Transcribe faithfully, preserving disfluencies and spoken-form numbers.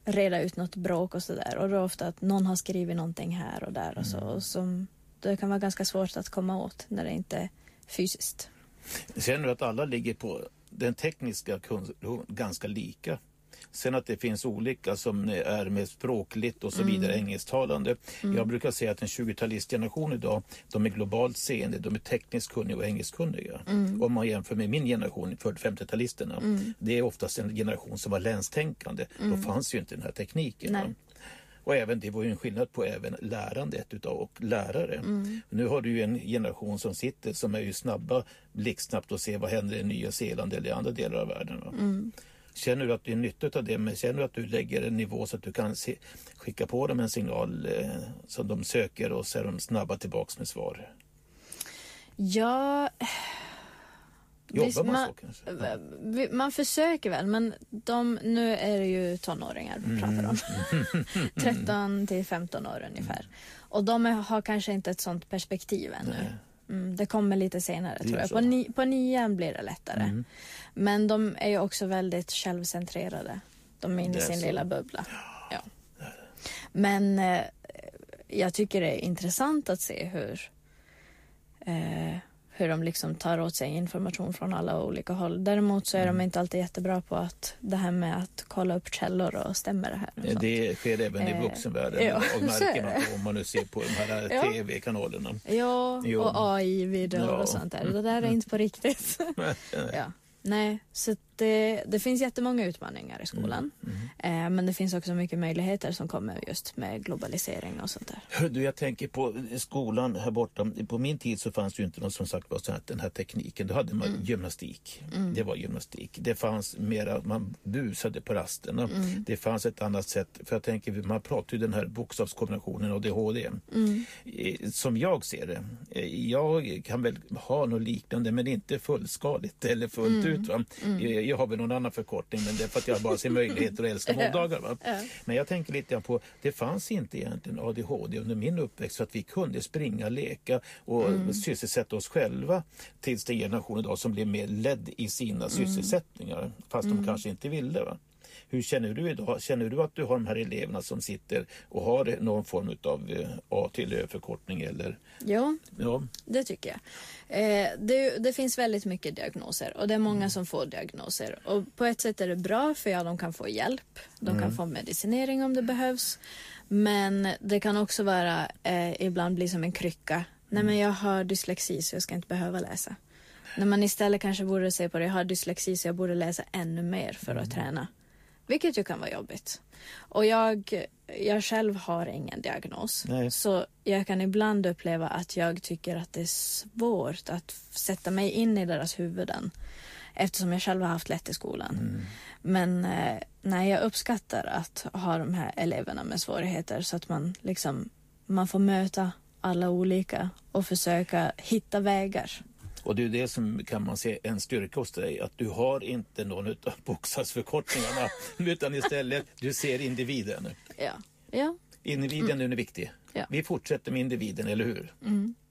reda ut något bråk och sådär. Och då ofta att någon har skrivit någonting här och där och så. Och som, det kan vara ganska svårt att komma åt när det inte är fysiskt. Känner du att alla ligger på den tekniska kunskapen ganska lika? Sen att det finns olika som är med språkligt och så vidare, mm. engelsktalande. Mm. Jag brukar säga att en tjugotalistgeneration idag, de är globalt seende, de är tekniskt kunniga och engelskkunniga. Mm. Om man jämför med min generation, fyrtio-femtiotalisterna, mm. det är oftast en generation som var länstänkande. Mm. Då fanns ju inte den här tekniken. Nej. Och även, det var ju en skillnad på även lärandet utav och lärare. Mm. Nu har du ju en generation som sitter som är ju snabba, blixtsnabbt och ser vad händer i Nya Zeeland eller i andra delar av världen. Mm. Känner du att du är nyttigt av det, men känner du att du lägger en nivå så att du kan se, skicka på dem en signal eh, som de söker och så är de snabba tillbaks med svar? Ja... Jobbar Visst, man, man så kanske? Ja. Man försöker väl, men de, nu är det ju tonåringar vi pratar om. Mm. tretton till femton år ungefär. Mm. Och de är, har kanske inte ett sånt perspektiv ännu. Mm, det kommer lite senare tror jag. På, ni, på nian blir det lättare. Mm. Men de är ju också väldigt självcentrerade. De är inne i sin så. lilla bubbla. Ja. Men eh, jag tycker det är intressant att se hur... Eh, hur de liksom tar åt sig information från alla olika håll. Däremot så är mm. de inte alltid jättebra på att det här med att kolla upp källor och stämmer det här. Och det sker även i vuxenvärlden. Eh, ja, och märker man på, om man nu ser på de här ja. tv-kanalerna. Ja, jo. Och A I-videor ja. och sånt där. Det där är inte på riktigt. ja. Nej, så det, det finns jättemånga utmaningar i skolan. Mm, mm. Eh, men det finns också mycket möjligheter som kommer just med globalisering och sånt där. Hör du, jag tänker på skolan här borta. På min tid så fanns ju inte någon som sagt var så att den här tekniken. Då hade man mm. gymnastik. Mm. Det var gymnastik. Det fanns mera, man busade på rasterna. Mm. Det fanns ett annat sätt. För jag tänker, man pratar ju den här bokstavskombinationen A D H D. Mm. Som jag ser det. Jag kan väl ha något liknande men inte fullskaligt eller fullt ut. Va? Mm. Jag har väl någon annan förkortning, men det är för att jag bara ser möjligheter att älska måndagar. Va? Ja. Men jag tänker lite på, det fanns inte egentligen A D H D under min uppväxt så att vi kunde springa, leka och mm. sysselsätta oss själva tills den generation idag som blev mer ledd i sina mm. sysselsättningar, fast mm. de kanske inte ville. Va? Hur känner du idag? Känner du att du har de här eleverna som sitter och har någon form av A till Ö-förkortning? Eller? Ja, ja, det tycker jag. Eh, det, det finns väldigt mycket diagnoser och det är många mm. som får diagnoser. Och på ett sätt är det bra för ja, de kan få hjälp. De mm. kan få medicinering om det behövs. Men det kan också vara, eh, ibland bli som en krycka. Mm. Nej, men jag har dyslexi så jag ska inte behöva läsa. När man istället kanske borde se på det, jag har dyslexi så jag borde läsa ännu mer för mm. att träna. Vilket ju kan vara jobbigt. Och jag, jag själv har ingen diagnos. Nej. Så jag kan ibland uppleva att jag tycker att det är svårt att sätta mig in i deras huvuden. Eftersom jag själv har haft lätt i skolan. Mm. Men eh, nej, jag uppskattar att ha de här eleverna med svårigheter. Så att man, liksom, man får möta alla olika och försöka hitta vägar. Och det är det som kan man se en styrka hos dig, att du har inte någon av bokstavsförkortningarna utan istället du ser individen. Ja. Ja. Individen mm. är viktig. Ja. Vi fortsätter med individen, eller hur? Mm.